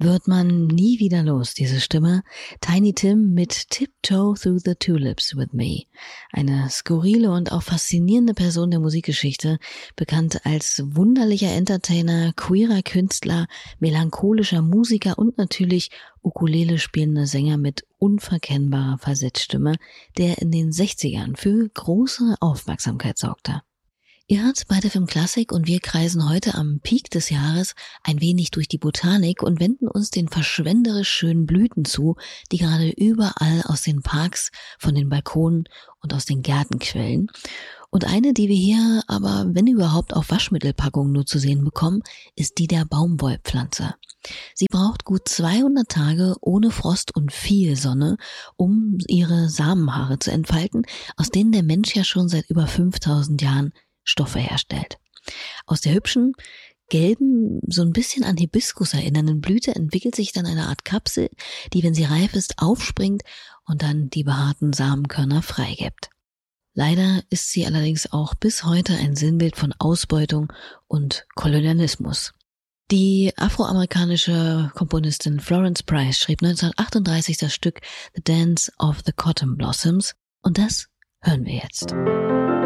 Wird man nie wieder los, diese Stimme. Tiny Tim mit Tiptoe Through the Tulips with Me. Eine skurrile und auch faszinierende Person der Musikgeschichte, bekannt als wunderlicher Entertainer, queerer Künstler, melancholischer Musiker und natürlich Ukulele spielender Sänger mit unverkennbarer Falsettstimme, der in den 60ern für große Aufmerksamkeit sorgte. Ihr hört bei der Filmklassik und wir kreisen heute am Peak des Jahres ein wenig durch die Botanik und wenden uns den verschwenderisch schönen Blüten zu, die gerade überall aus den Parks, von den Balkonen und aus den Gärten quellen. Und eine, die wir hier aber, wenn überhaupt, auf Waschmittelpackungen nur zu sehen bekommen, ist die der Baumwollpflanze. Sie braucht gut 200 Tage ohne Frost und viel Sonne, um ihre Samenhaare zu entfalten, aus denen der Mensch ja schon seit über 5000 Jahren Stoffe herstellt. Aus der hübschen, gelben, so ein bisschen an Hibiskus erinnernden Blüte entwickelt sich dann eine Art Kapsel, die, wenn sie reif ist, aufspringt und dann die behaarten Samenkörner freigibt. Leider ist sie allerdings auch bis heute ein Sinnbild von Ausbeutung und Kolonialismus. Die afroamerikanische Komponistin Florence Price schrieb 1938 das Stück The Dance of the Cotton Blossoms und das hören wir jetzt.